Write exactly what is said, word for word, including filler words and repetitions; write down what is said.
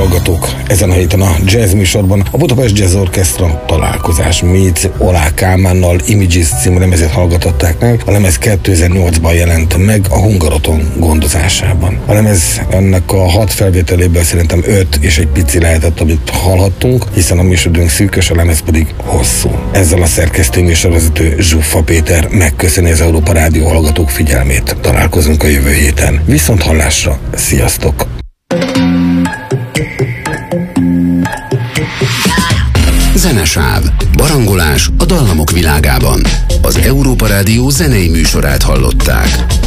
hallgatók! Ezen a héten a Jazz műsorban a Budapest Jazz Orchestra találkozás Meets Olá Kálmánnal Images című lemezét hallgatották meg. A lemez kétezer-nyolcban jelent meg a Hungaroton gondozásában. A lemez ennek a hat felvételéből szerintem öt és egy pici lehetett, amit hallhattunk, hiszen a műsoridőnk szűkös, a lemez pedig hosszú. Ezzel a szerkesztő műsorvezető Zsuffa Péter megköszöni az Európa Rádió hallgatók figyelmét. Találkozunk a jövő héten. Viszont hallásra, sziasztok! Zenesáv. Barangolás a dallamok világában. Az Európa Rádió zenei műsorát hallották.